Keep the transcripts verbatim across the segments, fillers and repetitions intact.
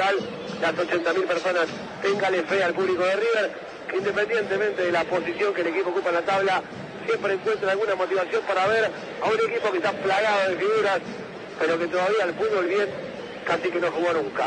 total, las ochenta mil personas, téngale fe al público de River, que independientemente de la posición que el equipo ocupa en la tabla, siempre encuentra alguna motivación para ver a un equipo que está plagado de figuras, pero que todavía el fútbol bien casi que no jugó nunca.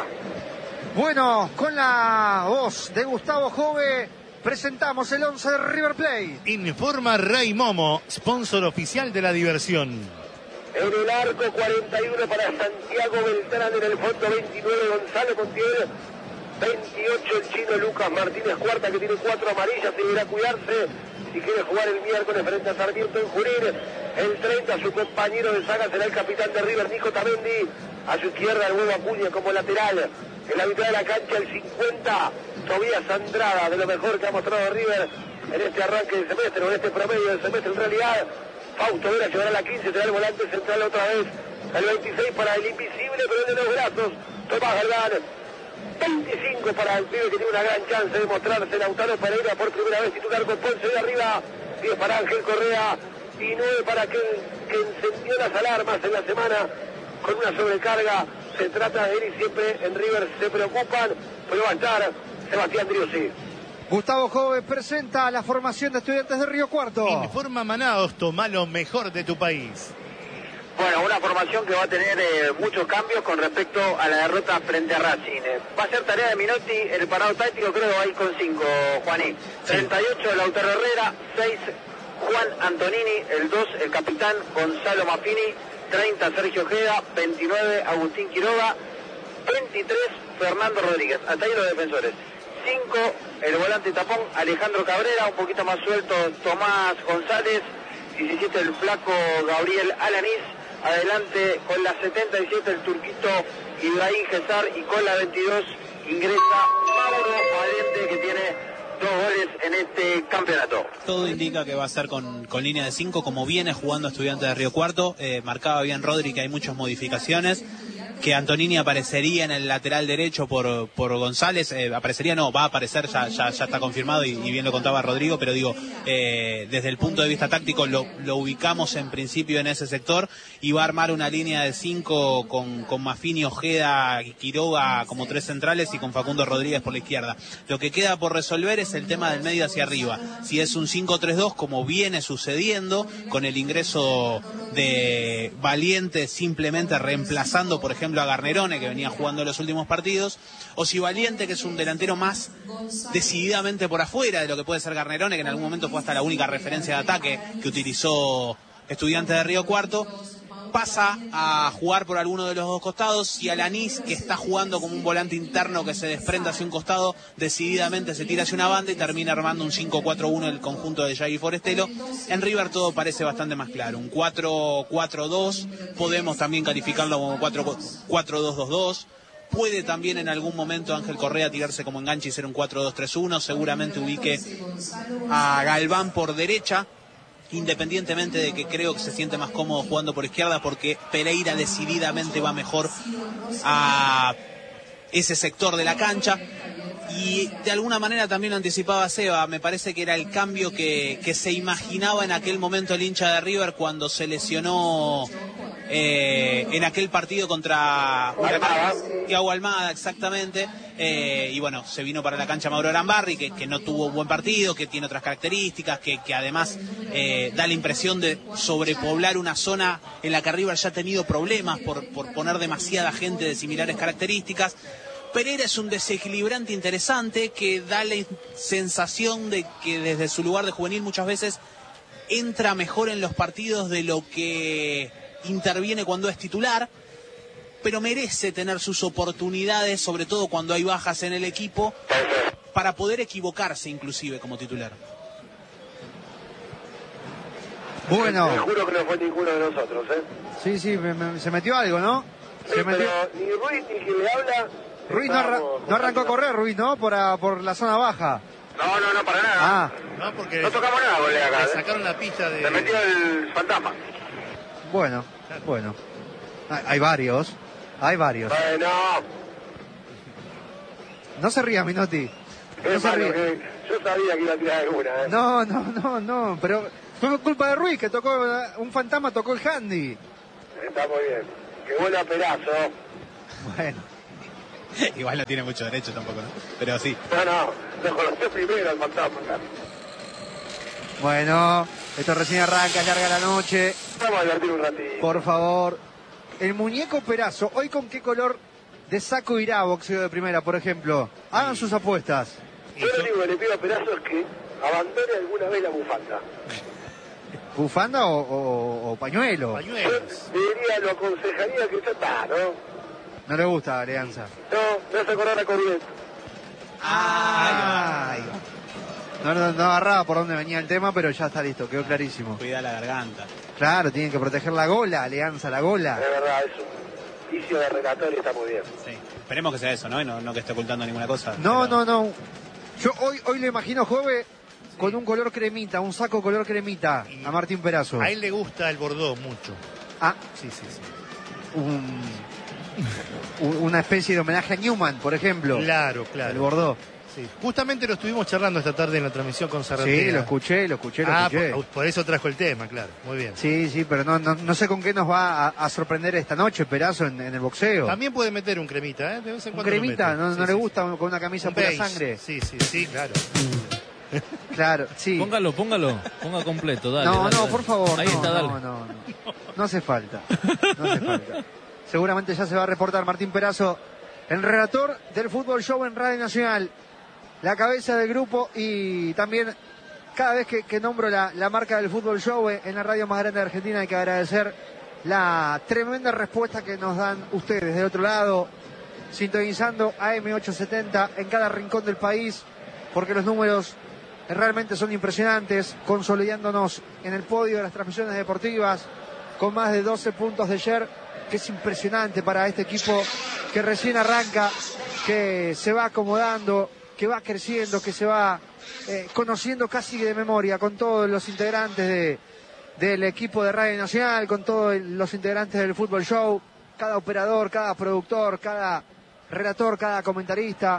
Bueno, con la voz de Gustavo Jove, presentamos el once de River Plate. Informa Ray Momo, sponsor oficial de la diversión. En el arco, cuarenta y uno para Santiago Beltrán, en el fondo veintinueve Gonzalo Montiel, veintiocho el chino Lucas Martínez Cuarta, que tiene cuatro amarillas y deberá cuidarse si quiere jugar el miércoles frente a Sarmiento en Junín. El treinta, su compañero de saga será el capitán de River, Nico Tamendi. A su izquierda, el huevo Acuña como lateral. En la mitad de la cancha, el cincuenta, Tobías Andrada, de lo mejor que ha mostrado River en este arranque del semestre, o en este promedio del semestre en realidad. Fausto Vera llevará la quince, será el volante central otra vez. El veintiséis para el invisible, pero el de los brazos, Tomás Galván. veinticinco para el pibe que tiene una gran chance de mostrarse, Lautaro Pereira, por primera vez titular con Ponce de arriba. diez para Ángel Correa y nueve para aquel que encendió las alarmas en la semana con una sobrecarga. Se trata de él y siempre en River se preocupan, pero va a estar Sebastián Driussi. Gustavo Jove presenta la formación de Estudiantes de Río Cuarto. Informa Manaos, toma lo mejor de tu país. Bueno, una formación que va a tener eh, muchos cambios con respecto a la derrota frente a Racing. Eh, va a ser tarea de Minotti, el parado táctico creo que va a ir con cinco, Juaní. Sí. treinta y ocho Lautaro Herrera, seis Juan Antonini, el dos el capitán Gonzalo Maffini, treinta Sergio Ojeda, veintinueve Agustín Quiroga, veintitrés Fernando Rodríguez. Hasta ahí los defensores. cinco el volante tapón Alejandro Cabrera, un poquito más suelto Tomás González, diecisiete el flaco Gabriel Alanís, adelante con la setenta y siete el turquito Ibrahim Gesar y con la veintidós ingresa Mauro Valente, que tiene dos goles en este campeonato. Todo indica que va a ser con, con línea de cinco, como viene jugando Estudiantes de Río Cuarto. Eh, marcaba bien Rodri que hay muchas modificaciones, que Antonini aparecería en el lateral derecho por, por González, eh, aparecería no, va a aparecer, ya, ya, ya está confirmado y, y bien lo contaba Rodrigo, pero digo, eh, desde el punto de vista táctico lo, lo ubicamos en principio en ese sector y va a armar una línea de cinco con, con Maffini, Ojeda y Quiroga como tres centrales y con Facundo Rodríguez por la izquierda. Lo que queda por resolver es el tema del medio hacia arriba, si es un cinco tres dos como viene sucediendo con el ingreso de Valiente simplemente reemplazando por ejemplo a Garnerone, que venía jugando los últimos partidos, o si Valiente, que es un delantero más decididamente por afuera de lo que puede ser Garnerone, que en algún momento fue hasta la única referencia de ataque que utilizó Estudiantes de Río Cuarto, pasa a jugar por alguno de los dos costados, y Alanís, que está jugando como un volante interno que se desprende hacia un costado, decididamente se tira hacia una banda y termina armando un cinco cuatro uno el conjunto de Jair Forestelo. En River todo parece bastante más claro, un cuatro cuatro dos, podemos también calificarlo como cuatro dos dos dos, puede también en algún momento Ángel Correa tirarse como enganche y ser un cuatro dos tres uno, seguramente ubique a Galván por derecha, independientemente de que creo que se siente más cómodo jugando por izquierda, porque Pereira decididamente va mejor a ese sector de la cancha. Y de alguna manera también lo anticipaba Seba, me parece que era el cambio que, que se imaginaba en aquel momento el hincha de River cuando se lesionó eh, en aquel partido contra Thiago Almada, exactamente. Eh, y bueno, se vino para la cancha Mauro Arambarri, que, que no tuvo un buen partido, que tiene otras características, que, que además eh, da la impresión de sobrepoblar una zona en la que River ya ha tenido problemas por, por poner demasiada gente de similares características. Pereira es un desequilibrante interesante que da la sensación de que desde su lugar de juvenil muchas veces entra mejor en los partidos de lo que interviene cuando es titular, pero merece tener sus oportunidades, sobre todo cuando hay bajas en el equipo, para poder equivocarse inclusive como titular. Bueno. Te juro que no fue ninguno de nosotros, ¿eh? Sí, sí, me, me, se metió algo, ¿no? Se sí, metió... pero ni Ruiz ni quien le habla... Ruiz no, arra... no arrancó a correr, Ruiz, ¿no? Por, a, por la zona baja. No, no, no, para nada. Ah. No, porque no tocamos nada, colega, acá. Le sacaron la pista de... Se metió el fantasma. Bueno, bueno. Hay, hay varios, hay varios. Bueno. No se ría, Minotti. No es se malo, ría. que yo sabía que iba a tirar alguna, ¿eh? No, no, no, no, pero fue culpa de Ruiz, que tocó, un fantasma tocó el handy. Está muy bien. Qué buen aperazo. Bueno. Igual no tiene mucho derecho tampoco, ¿no? Pero sí. No, no, lo conoció primero al fantasma. Bueno, esto recién arranca, larga la noche. Vamos a divertir un ratito. Por favor. El muñeco Perazo, ¿hoy con qué color de saco irá boxeo de primera, por ejemplo? Hagan sus apuestas. Yo lo único que le pido a Perazo es que abandone alguna vez la bufanda. ¿Bufanda o, o, o pañuelo? Pañuelos. Yo diría, lo aconsejaría que ya está, ¿no? No le gusta Alianza. No, no se correr la corriente. Ay. No, no, no agarraba por dónde venía el tema, pero ya está listo, quedó clarísimo. Cuida la garganta. Claro, tienen que proteger la gola, Alianza, la gola. De verdad, es un vicio de relator y está muy bien. Sí. Esperemos que sea eso, ¿no? Y no, no que esté ocultando ninguna cosa. No, pero... no, no. Yo hoy, hoy le imagino, Jove, con un color cremita, un saco color cremita, a Martín Perazo. A él le gusta el bordó mucho. Ah, Sí, sí, sí. un, un- una especie de homenaje a Newman, por ejemplo. Claro, El claro. Bordeaux. Sí. Justamente lo estuvimos charlando esta tarde en la transmisión con Sarratea. Sí, lo escuché, lo escuché, lo Ah, escuché. por, por eso trajo el tema, claro. Muy bien. Sí, sí, pero no, no, no sé con qué nos va a, a sorprender esta noche Perazo en, en el boxeo. También puede meter un cremita, ¿eh? De vez en ¿Un cuando lo cremita? mete. ¿No, Sí, no sí, le sí. gusta con una camisa Un pura beige. sangre? Sí, sí, sí, claro. Claro, sí. Póngalo, póngalo, ponga completo, dale. no, dale, no, dale. por favor, Ahí no, está, dale. no, no, no. No hace falta, no hace falta. Seguramente ya se va a reportar Martín Perazo, el relator del Fútbol Show en Radio Nacional, la cabeza del grupo y también cada vez que, que nombro la, la marca del Fútbol Show en la radio más grande de Argentina hay que agradecer la tremenda respuesta que nos dan ustedes del otro lado, sintonizando A M ochocientos setenta en cada rincón del país, porque los números realmente son impresionantes, consolidándonos en el podio de las transmisiones deportivas con más de doce puntos de share, que es impresionante para este equipo que recién arranca, que se va acomodando, que va creciendo, que se va eh, conociendo casi de memoria con todos los integrantes de, del equipo de Radio Nacional, con todos los integrantes del Fútbol Show, cada operador, cada productor, cada relator, cada comentarista,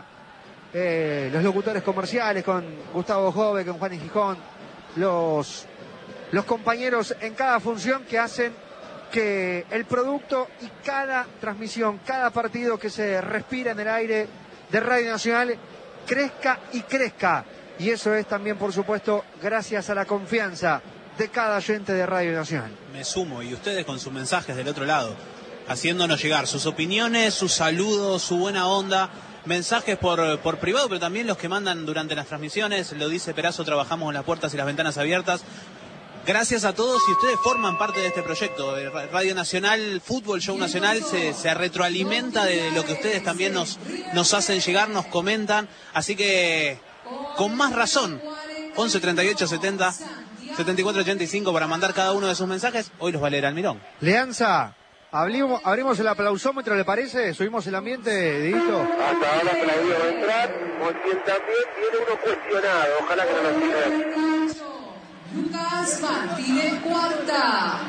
eh, los locutores comerciales con Gustavo Jove, con Juan y Gijón, los, los compañeros en cada función que hacen que el producto y cada transmisión, cada partido que se respira en el aire de Radio Nacional crezca y crezca. Y eso es también, por supuesto, gracias a la confianza de cada oyente de Radio Nacional. Me sumo, y ustedes con sus mensajes del otro lado, haciéndonos llegar sus opiniones, sus saludos, su buena onda, mensajes por, por privado, pero también los que mandan durante las transmisiones. Lo dice Perazo, trabajamos con las puertas y las ventanas abiertas. Gracias a todos, y ustedes forman parte de este proyecto. Radio Nacional, Fútbol Show Nacional, se, se retroalimenta de lo que ustedes también nos, nos hacen llegar, nos comentan. Así que, con más razón, once treinta y ocho setenta setenta y cuatro ochenta y cinco para mandar cada uno de sus mensajes. Hoy los va a leer Almirón. Leanza, abrimos, abrimos el aplausómetro, ¿le parece? ¿Subimos el ambiente, Dieguito? Hasta ahora Claudio va a entrar, Montiel también, viene uno cuestionado, ojalá que no lo siga. Lucas Martínez Cuarta.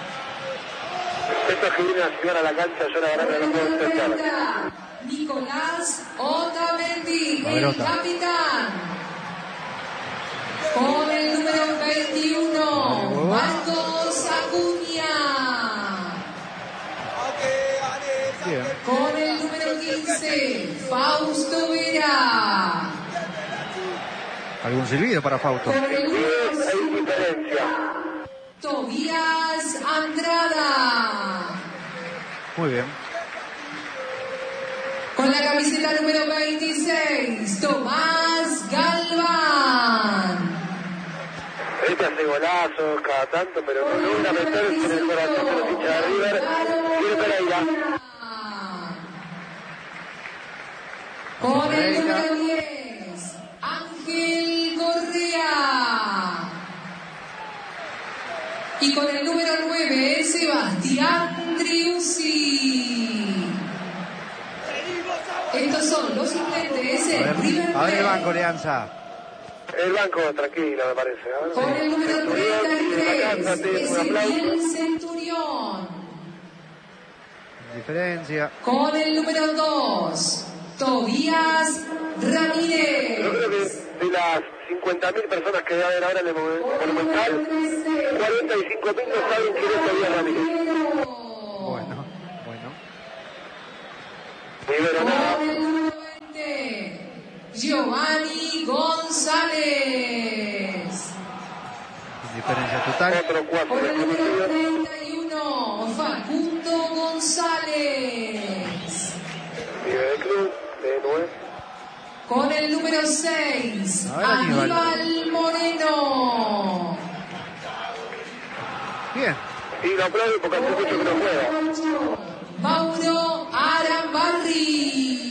Estos que vienen a llegar a la cancha, yo la verdad que no lo puedo entender. Nicolás Otamendi, A ver, el Ota. capitán. Con el número veintiuno, Oh. Marcos Acuña. Bien. Con el número quince, Fausto Vera. ¿Algún silbido para Fausto? Con el número Hay diferencia. Tobías Andrada. Muy bien. Con la camiseta número veintiséis, Tomás Galván. Este hace golazos cada tanto, pero no logra meterse en el corazón de los hinchas de River. Viene Pereira. Con el número diez, Ángel Correa. Y con el número nueve, Sebastián Driussi. Estos son los suplentes A en ver, River a ver el banco, Plate. Leanza. El banco tranquilo, me parece. A ver. Con el número Centurión, treinta y tiene la tres, casa, tiene un aplauso. Ezequiel Centurión. Diferencia. Con el número dos, Tobías Yo Ramírez. creo que de las cincuenta mil personas que debe haber ahora en el Monumental, cuarenta y cinco mil no saben quién es Tobías Ramírez. Bueno, bueno. Rivero nada. Con el Giovanni González. Diferencia total. Otro cuatro Con el número desconocido. treinta y uno, Facundo González. Vive de Cruz, de nueve. Con el número seis, A ver, Aníbal. Aníbal Moreno. Bien. Y lo aplaudo porque hace mucho que no juega. Mauro Arambarri.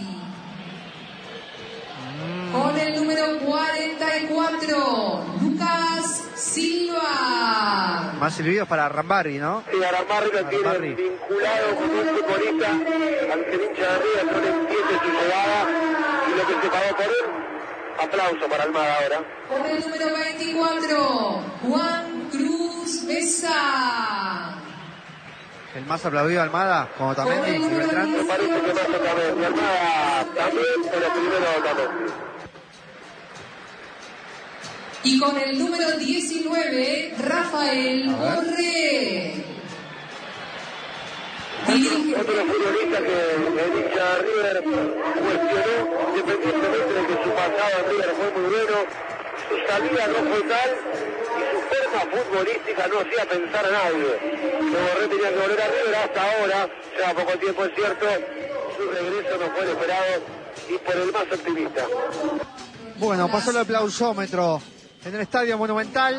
Con el número cuarenta y cuatro, Lucas Silva. Más silbidos para Rambarri, ¿no? Sí, Aramarri lo tiene Aramarri. vinculado con un futbolista al que el hincha de River no le entiende su llegada y lo que se pagó por él. Aplauso para Almada ahora. Con el número veinticuatro, Juan Cruz Mesa. El más aplaudido Almada, como Tamendi y Beltrán. Me parece que más también. Y Almada también, pero primero también. Y con el número diecinueve, Rafael Borré. Dirige- Otro futbolista que el hincha de River cuestionó, independientemente de que su pasado en River fue muy bueno, su salida no fue tal y su forma futbolística no hacía pensar a nadie. Que Borré tenía que volver a River hasta ahora, lleva poco tiempo es cierto, su regreso no fue el esperado y por el más optimista. Bueno, pasó el aplausómetro en el Estadio Monumental.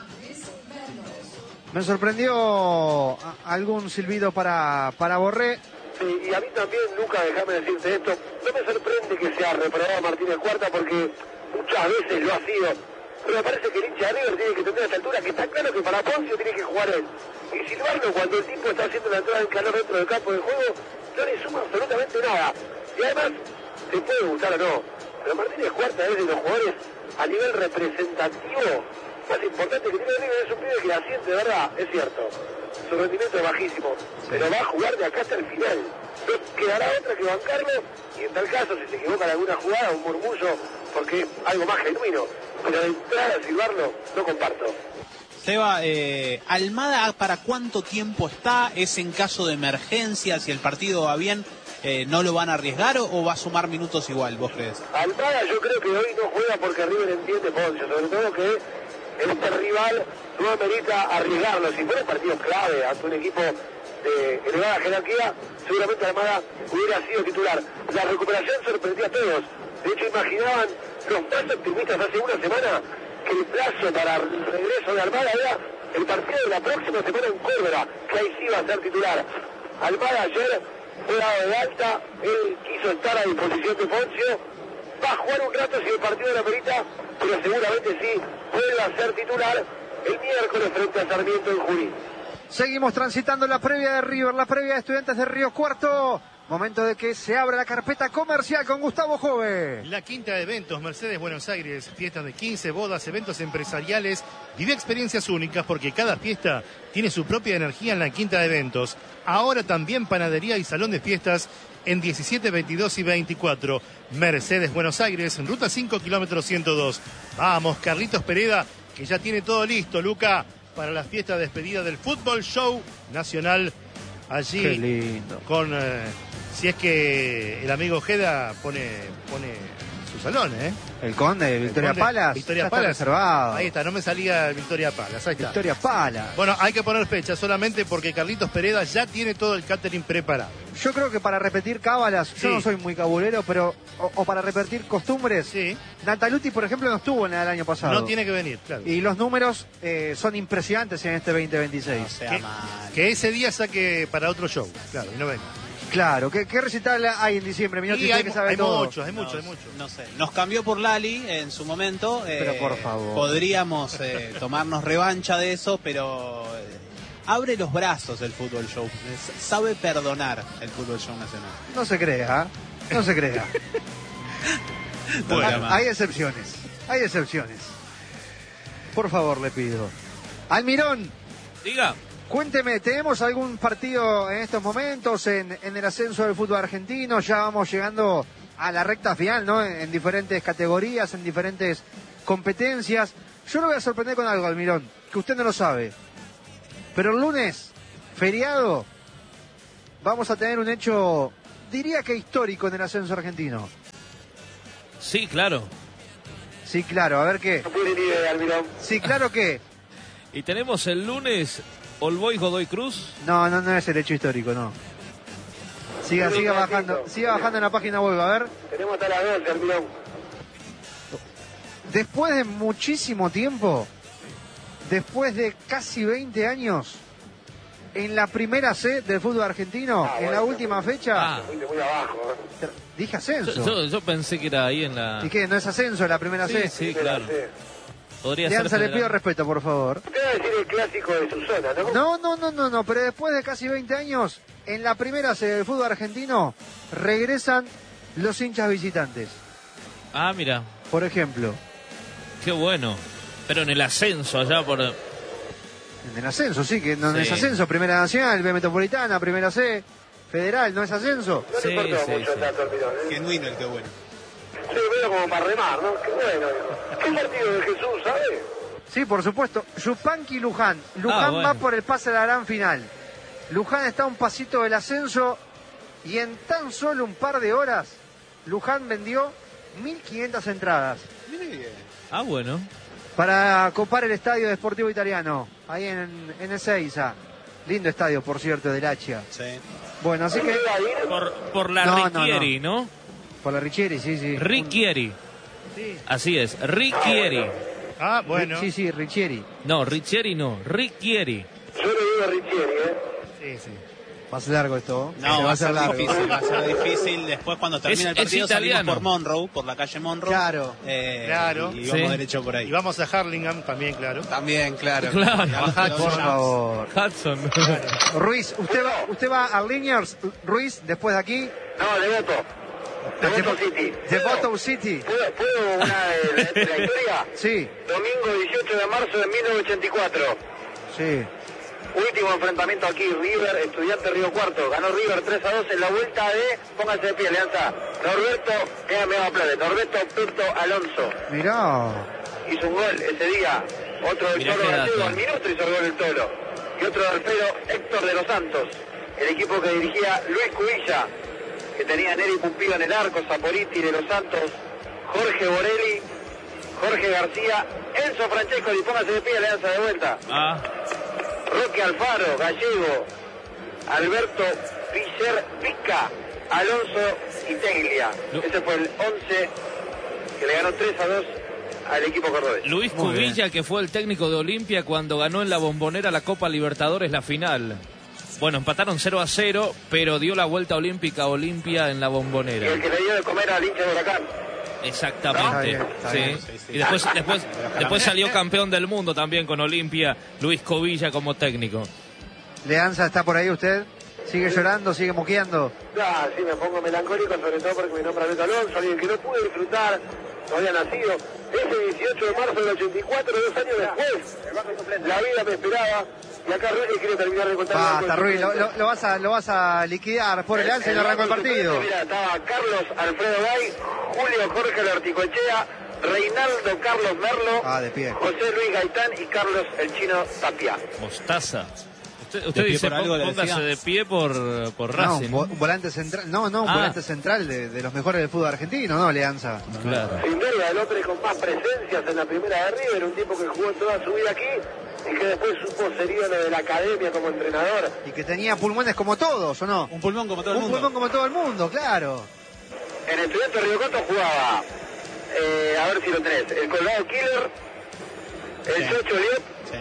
Me sorprendió a- algún silbido para, para Borré. Sí, y a mí también, Lucas, déjame decirte esto, no me sorprende que sea reprobado Martínez Cuarta porque muchas veces lo ha sido, pero me parece que el hincha de River tiene que entender a esta altura que está claro que para Poncio tiene que jugar él. Y silbarlo cuando el tipo está haciendo la entrada en calor dentro del campo de juego, no le suma absolutamente nada. Y además, te puede gustar o no, pero Martínez Cuarta es de los jugadores a nivel representativo más importante que tiene River, es un pibe que la siente, de verdad, es cierto. Su rendimiento es bajísimo, pero va a jugar de acá hasta el final. No quedará otra que bancarlo y en tal caso, si se equivoca en alguna jugada, un murmullo, porque es algo más genuino. Pero de entrada a silbarlo, no comparto. Seba, eh, ¿Almada para cuánto tiempo está? ¿Es en caso de emergencia? Si el partido va bien, eh, ¿no lo van a arriesgar o, o va a sumar minutos igual, vos crees? Almada yo creo que hoy no juega porque River entiende Poncio, sobre todo que este rival no amerita arriesgarlo. Si fuera un partido clave ante un equipo de elevada jerarquía, seguramente Almada hubiera sido titular. La recuperación sorprendió a todos. De hecho, imaginaban los más optimistas hace una semana que el plazo para el regreso de Almada era el partido de la próxima semana en Córdoba, que ahí sí iba a ser titular. Almada ayer fue dado de alta, él quiso estar a disposición de Poncio, va a jugar un rato si el partido lo merita, pero seguramente sí vuelve a ser titular el miércoles frente a Sarmiento en Junín. Seguimos transitando la previa de River, la previa de Estudiantes de Río Cuarto. Momento de que se abra la carpeta comercial con Gustavo Jove. La quinta de eventos Mercedes Buenos Aires, fiestas de quince, bodas, eventos empresariales. Vive experiencias únicas porque cada fiesta tiene su propia energía en la quinta de eventos. Ahora también panadería y salón de fiestas en diecisiete, veintidós y veinticuatro. Mercedes Buenos Aires, en ruta cinco, kilómetro ciento dos. Vamos, Carlitos Pereda, que ya tiene todo listo, Luca, para la fiesta de despedida del Fútbol Show Nacional. Allí Qué lindo. con... Eh, si es que el amigo Ojeda pone, pone su salón, ¿eh? El Conde, Victoria Conde, Palas. Victoria ya está Palas. reservado. Ahí está, no me salía Victoria Palas, ahí está. Victoria Palas. Bueno, hay que poner fecha solamente porque Carlitos Pereda ya tiene todo el catering preparado. Yo creo que para repetir cábalas, Sí. yo no soy muy cabulero, pero o, o para repetir costumbres, Sí. Nataluti, por ejemplo, no estuvo en el año pasado. No tiene que venir, claro. Y los números eh, son impresionantes en este veinte veintiséis. No sea que, mal. que ese día saque para otro show, claro, y no venga. Claro, ¿qué, qué recital hay en diciembre? Minotti, Y usted hay, que sabe hay todo. muchos, hay muchos, hay muchos. No sé, nos cambió por Lali en su momento. Pero eh, por favor. Podríamos eh, tomarnos revancha de eso, pero eh, abre los brazos el Fútbol Show. Es- Sabe perdonar el Fútbol Show Nacional. No se crea, ¿eh? No se crea. Bueno, hay, más. hay excepciones, hay excepciones. Por favor, le pido. Almirón, Diga. cuénteme, ¿tenemos algún partido en estos momentos en, en el ascenso del fútbol argentino? Ya vamos llegando a la recta final, ¿no? En, en diferentes categorías, en diferentes competencias. Yo lo voy a sorprender con algo, Almirón, que usted no lo sabe. Pero el lunes, feriado, vamos a tener un hecho, diría que histórico en el ascenso argentino. Sí, claro. Sí, claro, a ver qué. No tiene ni idea, Almirón. Sí, claro que. Y tenemos el lunes All Boys Godoy Cruz. No, no, no es el hecho histórico, no. Siga, Sí, siga un bajando, ratito. siga bajando en la página web, a ver. Tenemos hasta las doce, Almirón. Después de muchísimo tiempo, después de casi veinte años, en la primera C del fútbol argentino, Ah, en bueno. la última fecha, Ah. Fuiste muy abajo, ¿eh? dije Yo, ascenso. yo- yo pensé que era ahí en la... ¿Y qué? ¿No es ascenso la primera Sí, C? sí, claro. Sí. Podría ser Leanza, le federal. pido respeto, por favor. Usted va a decir el clásico de su zona, ¿no? No, no, no, no, no, pero después de casi veinte años, en la primera C del fútbol argentino, regresan los hinchas visitantes. Ah, mira, Por ejemplo, qué bueno. Pero en el ascenso allá por... en el ascenso, sí, que no, no Sí. es ascenso, Primera Nacional, B Metropolitana, Primera C, Federal, no es ascenso. No Sí, le importó sí, mucho sí. tanto, Almirón, ¿eh? Genuino el que bueno. Sí, medio como para remar, ¿no? Qué bueno. ¿Qué partido de Jesús, sabe? Sí, por supuesto. Yupanqui Luján. Luján Ah, bueno. va por el pase a la gran final. Luján está a un pasito del ascenso y en tan solo un par de horas, Luján vendió mil quinientas entradas Ah, bueno. para copar el estadio de Sportivo Italiano, ahí en, en Ezeiza. Lindo estadio, por cierto, del Hacha. Sí. Bueno, así que... ¿Iba a ir? Por, por la No, no, Ricchieri, ¿no? Por la Richieri, sí, sí. Ricchieri. Sí. Así es, Ricchieri. Ah, bueno. Sí, sí, Richieri. No, Ricchieri no, Ricchieri. Yo le digo a Richieri, ¿eh? Sí, sí. Va a ser largo esto. No, Se va a ser largo. difícil, va a ser difícil. Después cuando termine Es- el partido es italiano. salimos por Monroe, por la calle Monroe. Claro. Eh, Claro. Y, y vamos Sí. derecho por ahí. Y vamos a Harlingham también, claro. También, claro. Claro. Y a los- Por los Por Jams. favor. Hudson. Ruiz, usted va, usted va a Liniers, Ruiz, después de aquí, No, de voto. De voto City. de Bottom City. ¿Puedo, ¿Puedo una de, de la historia? Sí, Domingo dieciocho de marzo de mil novecientos ochenta y cuatro. sí. Último enfrentamiento aquí, River, Estudiante Río Cuarto. Ganó River tres a dos en la vuelta de, pónganse de pie, Alianza, Norberto, eh, me va a aplaudir, Norberto Peto Alonso. Mirá. Hizo un gol ese día. Otro del Mirá Tolo qué Gallego, dato. al minuto hizo el gol del Tolo. Y otro del Alfredo Héctor de los Santos. El equipo que dirigía Luis Cubilla, que tenía Neri Pumpido en el arco, Saporiti de los Santos, Jorge Borelli, Jorge García, Enzo Francesco, y póngase de pie, Alianza de vuelta. Ah, Roque Alfaro, Gallego, Alberto Picher Pica, Alonso y Teglia. Lu- Ese fue el once que le ganó tres a dos al equipo cordobés. Luis Muy Cubilla, que fue el técnico de Olimpia cuando ganó en la Bombonera la Copa Libertadores la final. Bueno, empataron cero a cero, pero dio la vuelta olímpica a Olimpia en la Y el Bombonera. que le dio de comer al hincha de Huracán. Exactamente. Está bien, está sí. bien. Sí, sí. Y después, después, después salió campeón del mundo también con Olimpia, Luis Cubilla como técnico. Leanza, ¿está por ahí usted? ¿Sigue llorando? ¿Sigue moqueando? Ah, sí, me pongo melancólico, sobre todo porque mi nombre es Beto Alonso, alguien que no pude disfrutar, no había nacido. Ese dieciocho de marzo del ochenta y cuatro, dos años después, la vida me esperaba. Y acá Ruiz quiere terminar de contar. Basta, Ruiz, lo, lo- lo vas a, lo vas a liquidar por el Leanza y no arrancó el partido. Mira, estaba Carlos Alfredo Gay, Julio Jorge Lorticoechea, Reinaldo Carlos Merlo, Ah, de pie. José Luis Gaitán y Carlos el Chino Tapia. Mostaza. Usted, usted De pie dice, por algo, le póngase decía. de pie por, por No, Racing. un, vo- un volante central. No, no, un Ah. volante central de, de los mejores del fútbol argentino, ¿no, Leanza? Claro. Sin duda, el hombre con más presencias en la primera de River, un tipo que jugó toda su vida aquí y que después supo ser ídolo de la academia como entrenador. Y que tenía pulmones como todos, ¿o no? Un pulmón como todo el Un mundo. pulmón como todo el mundo, claro. En Estudiante Río Cuarto jugaba, eh, a ver si lo tenés, el Colgado Killer, el Sí. Chocho Liot Sí,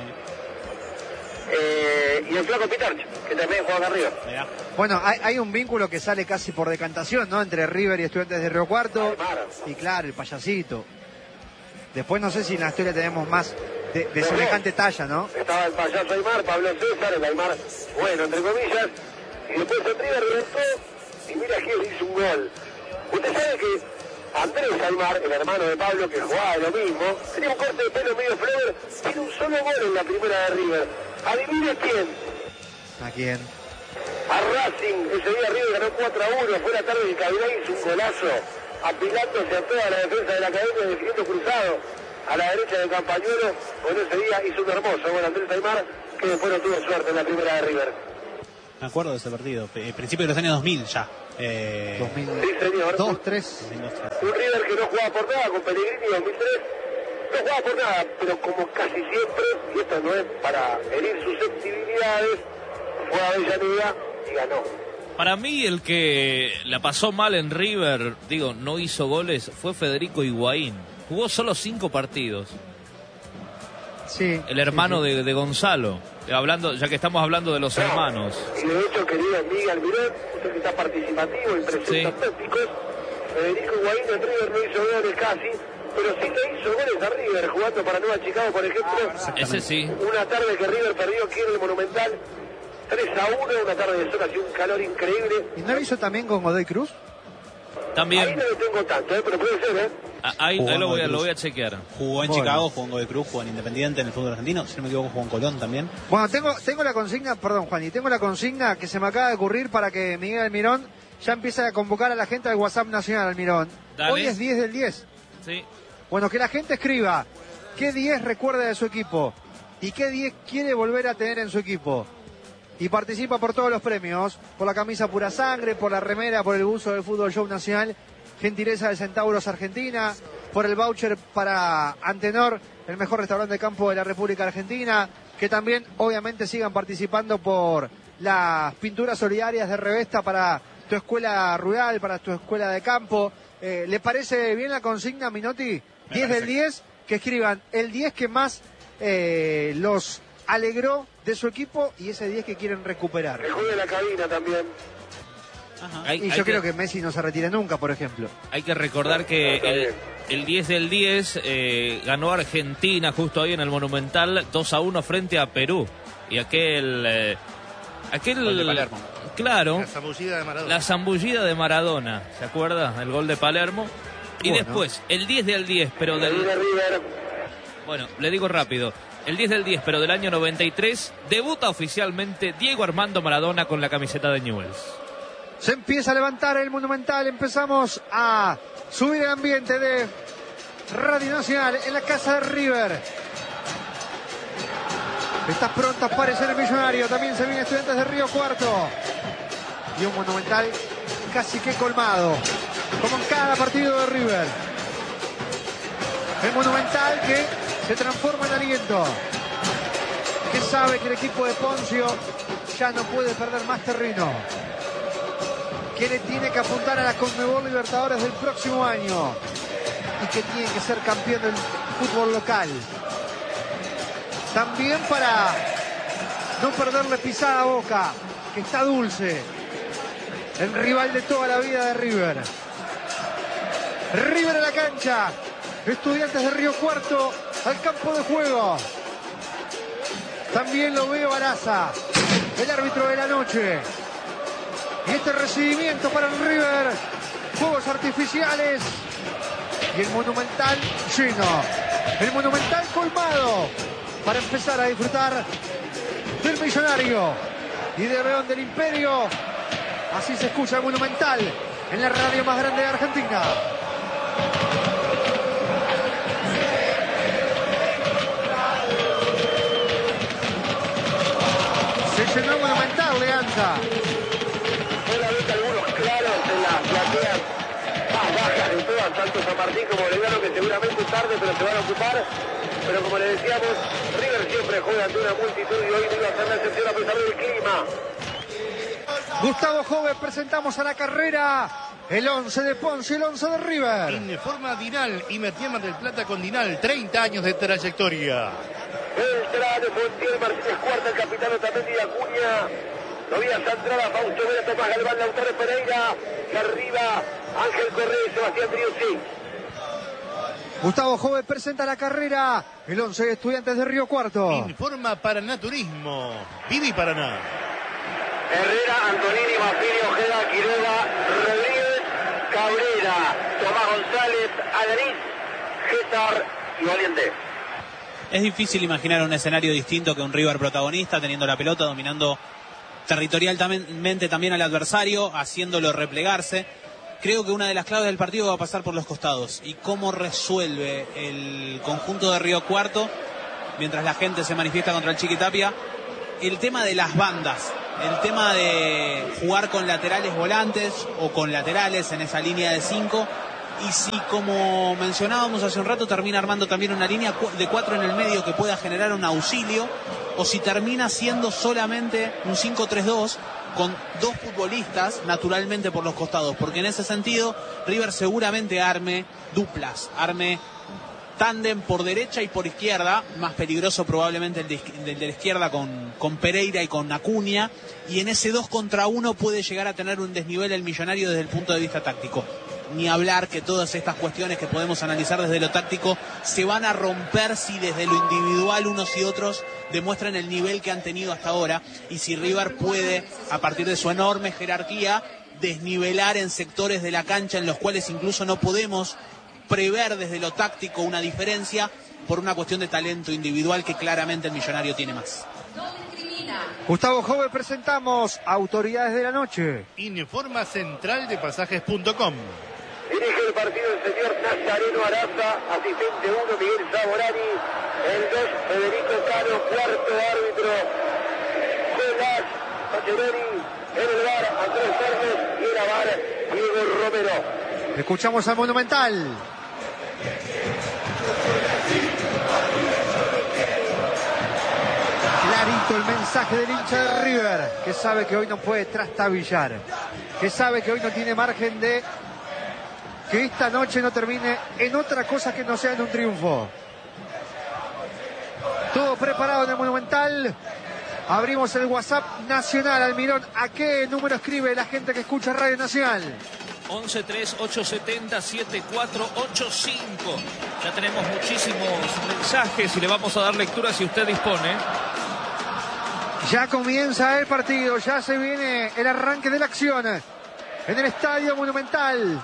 eh, y el Flaco Pitarch, que también juega acá arriba. mirá. Bueno, hay, hay un vínculo que sale casi por decantación, ¿no? Entre River y Estudiantes de Río Cuarto. Aymar. Y claro, el payasito. Después no sé si en la historia tenemos más de, de Los semejante talla, ¿no? Estaba el payaso Aymar, Pablo César, el Aymar, bueno, entre comillas, y después el River reventó, y mira quién hizo un gol. Usted sabe que Andrés Aymar, el hermano de Pablo, que jugaba lo mismo, tenía un corte de pelo medio flower, tiene un solo gol en la primera de River. Adivine quién. ¿A quién? A Racing, ese día River ganó cuatro a uno, fue la tarde de Cabilán, hizo un golazo, apilándose a toda la defensa de la academia, definiendo cruzado a la derecha de Campañuelo. Bueno, ese día hizo un hermoso gol Andrés Aymar, que después no tuvo suerte en la primera de River. Me acuerdo de ese partido. eh, Principio de los años dos mil ya. Eh, dos mil Sí, señor. dos, tres. Un River que no jugaba por nada con Pellegrini en dos mil tres. No jugaba por nada, pero como casi siempre, y esto no es para herir susceptibilidades, fue a Avellaneda y ganó. Para mí el que la pasó mal en River, digo, no hizo goles, fue Federico Higuaín. Jugó solo cinco partidos. Sí. El hermano sí, sí. De, de Gonzalo. Hablando, ya que estamos hablando de los No, hermanos. Y de hecho, querido Miguel Mirón, usted que está participativo y presenta Sí. tópicos, Federico Higuaín en River no hizo goles casi, pero sí le hizo goles a River jugando para Nueva Chicago, por ejemplo. Ese sí. Una tarde que River perdió aquí en el Monumental, tres a uno, una tarde de sol, hacía un calor increíble. ¿Y no lo hizo también con Godoy Cruz? Ahí También. no lo tengo tanto, ¿eh? Pero puede ser, ¿eh? Ah, Ahí, ahí lo, voy a, lo voy a chequear. Jugó en Bueno. Chicago, jugó en Godoy Cruz, jugó en Independiente, en el fútbol argentino. Si no me equivoco, jugó en Colón también. Bueno, tengo, tengo la consigna, perdón Juan, y tengo la consigna que se me acaba de ocurrir para que Miguel Almirón ya empiece a convocar a la gente al WhatsApp Nacional, Almirón. Dale. Hoy es diez del diez. Sí. Bueno, que la gente escriba qué diez recuerda de su equipo y qué diez quiere volver a tener en su equipo. Y participa por todos los premios, por la camisa Pura Sangre, por la remera, por el buzo del Fútbol Show Nacional, gentileza de Centauros Argentina, por el voucher para Antenor, el mejor restaurante de campo de la República Argentina, que también obviamente sigan participando por las pinturas solidarias de Revesta para tu escuela rural, para tu escuela de campo. Eh, ¿Le parece bien la consigna, Minotti? diez del diez, que escriban el diez que más eh, los alegró de su equipo y ese diez que quieren recuperar. Que juegue la cabina también. Hay, Y hay yo que, creo que Messi no se retire nunca, por ejemplo. hay que recordar que el, el diez del diez eh, ganó Argentina justo ahí en el Monumental dos a uno frente a Perú. Y aquel... eh, aquel Gol de Palermo. Claro, La zambullida de Maradona. la zambullida de Maradona, ¿se acuerda? El gol de Palermo. Y Bueno. después, el diez del diez, pero Ahí del... de River. Bueno, le digo rápido. El diez del diez, pero del año noventa y tres, debuta oficialmente Diego Armando Maradona con la camiseta de Newell's. Se empieza a levantar el Monumental, empezamos a subir el ambiente de Radio Nacional en la casa de River. Estás pronto a aparecer el Millonario, también se viene Estudiantes de Río Cuarto. Y un Monumental casi que colmado, como en cada partido de River. El Monumental que se transforma en aliento, que sabe que el equipo de Poncio ya no puede perder más terreno, que le tiene que apuntar a la Conmebol Libertadores del próximo año y que tiene que ser campeón del fútbol local. También para no perderle pisada a Boca, que está dulce, el rival de toda la vida de River. River en la cancha, Estudiantes de Río Cuarto al campo de juego. También lo veo Araza, el árbitro de la noche. Y este recibimiento para el River, fuegos artificiales y el Monumental lleno, el Monumental colmado para empezar a disfrutar del Millonario y de León del Imperio. Así se escucha el Monumental en la radio más grande de Argentina. Se llenó el Monumental, Leandra. Puede haber algunos claros en las plateas más bajas de todas, tanto San Martín como Belgrano, que seguramente tarde, pero se van a ocupar. Pero como le decíamos, River siempre juega ante una multitud y hoy no iba a ser la excepción a pesar del clima. Gustavo Jove, presentamos a la carrera el once de Ponce y el once de River. Informa Dinal y Mertier Mar del Plata con Dinal, treinta años de trayectoria. Beltrán, Montiel, Martínez Cuarta, el capitán Otamendi, Acuña, Tobías Andrada, Fausto Vera, Tomás Galván, Lautaro Pereira, y arriba Ángel Correa y Sebastián Driussi. Gustavo Jove presenta la carrera el once de Estudiantes de Río Cuarto. Informa Paraná Turismo. Vivi Paraná. Herrera, Antonini, Mafini, Ojeda, Quiroga, Rodríguez, Cabrera, Tomás González, Alariz, Gétar y Valiente. Es difícil imaginar un escenario distinto que un River protagonista, teniendo la pelota, dominando territorialmente también al adversario, haciéndolo replegarse. Creo que una de las claves del partido va a pasar por los costados y cómo resuelve el conjunto de Río Cuarto, mientras la gente se manifiesta contra el Chiquitapia, el tema de las bandas. el tema de jugar con laterales volantes o con laterales en esa línea de cinco. Y si, como mencionábamos hace un rato, termina armando también una línea de cuatro en el medio que pueda generar un auxilio, o si termina siendo solamente un cinco tres dos con dos futbolistas naturalmente por los costados, porque en ese sentido River seguramente arme duplas, arme tándem por derecha y por izquierda, más peligroso probablemente el de, el de la izquierda con, con Pereira y con Acuña, y en ese dos contra uno puede llegar a tener un desnivel el Millonario desde el punto de vista táctico. Ni hablar que todas estas cuestiones que podemos analizar desde lo táctico se van a romper si desde lo individual unos y otros demuestran el nivel que han tenido hasta ahora, y si River puede, a partir de su enorme jerarquía, desnivelar en sectores de la cancha en los cuales incluso no podemos prever desde lo táctico una diferencia por una cuestión de talento individual que claramente el Millonario tiene más. Gustavo Jove, presentamos Autoridades de la Noche. Informa central de pasajes punto com. Dirige el partido el señor Nazareno Araza, asistente uno Miguel Saborani, el dos Federico Cano, cuarto árbitro Jonas Maceroni, en el bar Andrés Fernández y en la bar Diego Romero. Escuchamos al Monumental. Clarito el mensaje del hincha de River, que sabe que hoy no puede trastabillar, que sabe que hoy no tiene margen de que esta noche no termine en otra cosa que no sea en un triunfo. Todo preparado en el Monumental. Abrimos el WhatsApp nacional, Almirón. ¿A qué número escribe la gente que escucha Radio Nacional? once tres ocho siete cero siete cuatro ocho cinco. Ya tenemos muchísimos mensajes y le vamos a dar lectura si usted dispone. Ya comienza el partido, ya se viene el arranque de la acción en el Estadio Monumental.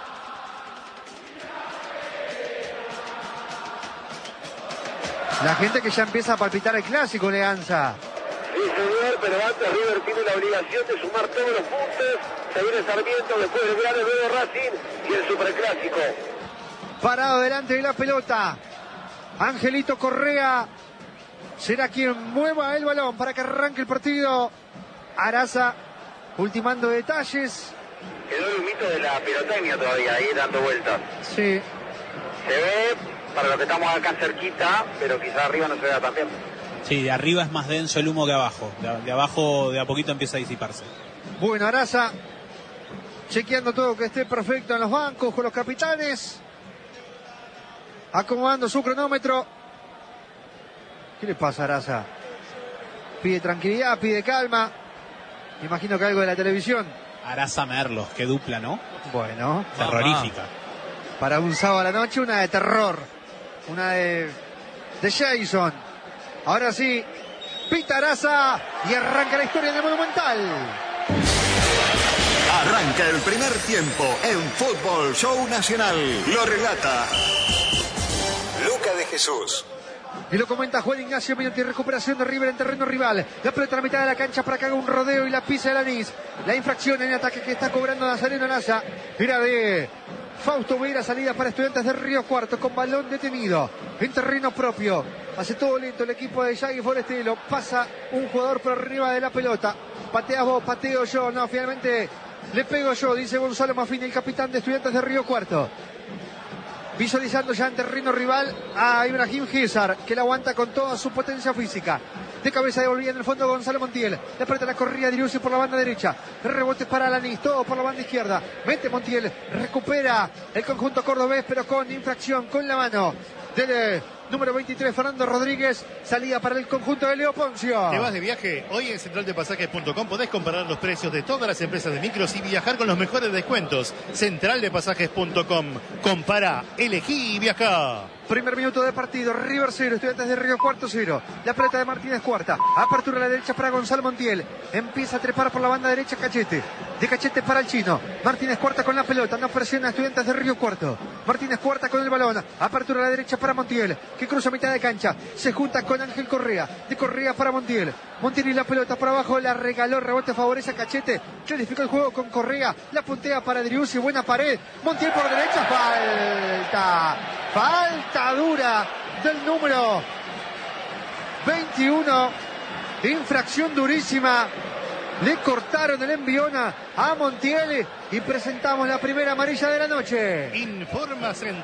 La gente que ya empieza a palpitar el clásico, Leanza. Sí, señor, pero antes River tiene la obligación de sumar todos los puntos. Se viene Sarmiento, después el Grano, luego Racing y el Superclásico. Parado delante de la pelota, Angelito Correa será quien mueva el balón para que arranque el partido. Araza ultimando detalles. Quedó el mito de la pirotecnia todavía ahí dando vueltas. Sí. Se ve para los que estamos acá cerquita, pero quizás arriba no se vea tan bien. Sí, de arriba es más denso el humo que abajo. De, de abajo de a poquito empieza a disiparse. Bueno, Araza chequeando todo que esté perfecto en los bancos con los capitanes. Acomodando su cronómetro. ¿Qué le pasa a Araza? Pide tranquilidad, pide calma. Imagino que algo de la televisión. Araza Merlos, qué dupla, ¿no? Bueno. Terrorífica. Para un sábado a la noche, una de terror. Una de, de Jason. Ahora sí, pita Araza y arranca la historia del Monumental. Arranca el primer tiempo en Fútbol Show Nacional. Lo relata Luca de Jesús. Y lo comenta Juan Ignacio Minotti. Recuperación de River en terreno rival. La pelota a la mitad de la cancha para que haga un rodeo y la pisa el anís. La infracción en ataque que está cobrando Nazareno Araza era de Fausto Vera, salida para Estudiantes de Río Cuarto con balón detenido en terreno propio. Hace todo lento el equipo de Yagui Forestelo. Pasa un jugador por arriba de la pelota. Pateas vos, pateo yo. No, finalmente le pego yo, dice Gonzalo Mafini, el capitán de Estudiantes de Río Cuarto. Visualizando ya en terreno rival a Ibrahim Gizar, que la aguanta con toda su potencia física. De cabeza devolvía en el fondo Gonzalo Montiel. Le aprieta la corrida Diriusi por la banda derecha. Rebote para Alanis, todo por la banda izquierda. Mete Montiel, recupera el conjunto cordobés, pero con infracción, con la mano del eh, número veintitrés, Fernando Rodríguez. Salida para el conjunto de Leo Poncio. ¿Te vas de viaje? Hoy en central de pasajes punto com podés comparar los precios de todas las empresas de micros y viajar con los mejores descuentos. central de pasajes punto com. Compara, elegí y viajá. Primer minuto de partido, River cero, Estudiantes de Río Cuarto cero. La pelota de Martínez Cuarta. Apertura a la derecha para Gonzalo Montiel. Empieza a trepar por la banda derecha Cachete. De Cachete para el chino. Martínez Cuarta con la pelota. No presiona a Estudiantes de Río Cuarto. Martínez Cuarta con el balón. Apertura a la derecha para Montiel, que cruza mitad de cancha. Se junta con Ángel Correa. De Correa para Montiel. Montiel y la pelota por abajo. La regaló. Rebote favorece a Cachete. Clarificó el juego con Correa. La puntea para Driussi. Buena pared. Montiel por derecha. Falta. Falta dura del número veintiuno. Infracción durísima Le cortaron el envión a, a Montiel y presentamos la primera amarilla de la noche. Informa Central.